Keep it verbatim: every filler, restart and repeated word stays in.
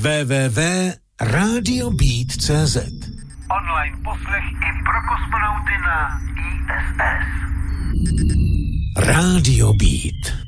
w w w tečka radio beat tečka c z. Online poslech i pro kosmonauty na I S S. Radio Beat.